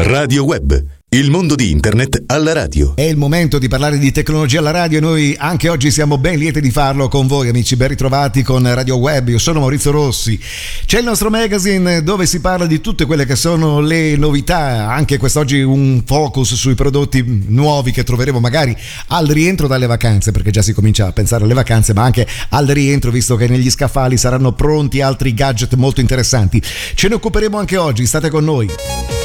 Radio Web, il mondo di internet alla radio. È il momento di parlare di tecnologia alla radio e noi anche oggi siamo ben lieti di farlo con voi, amici. Ben ritrovati con Radio Web. Io sono Maurizio Rossi. C'è il nostro magazine dove si parla di tutte quelle che sono le novità. Anche quest'oggi un focus sui prodotti nuovi che troveremo magari al rientro dalle vacanze, perché già si comincia a pensare alle vacanze, ma anche al rientro, visto che negli scaffali saranno pronti altri gadget molto interessanti. Ce ne occuperemo anche oggi. State con noi.